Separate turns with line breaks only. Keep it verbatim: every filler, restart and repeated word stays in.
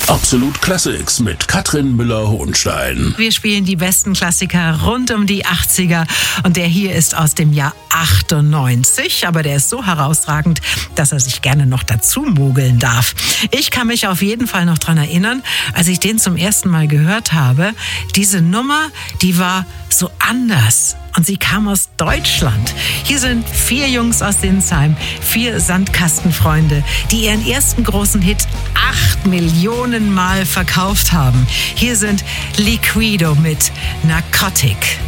Absolut Classics mit Katrin Müller-Hohenstein.
Wir spielen die besten Klassiker rund um die achtziger und der hier ist aus dem Jahr achtundneunzig, aber der ist so herausragend, dass er sich gerne noch dazu mogeln darf. Ich kann mich auf jeden Fall noch dran erinnern, als ich den zum ersten Mal gehört habe. Diese Nummer, die war so anders. Und sie kam aus Deutschland. Hier sind vier Jungs aus Sinsheim, vier Sandkastenfreunde, die ihren ersten großen Hit acht Millionen Mal verkauft haben. Hier sind Liquido mit Narcotic.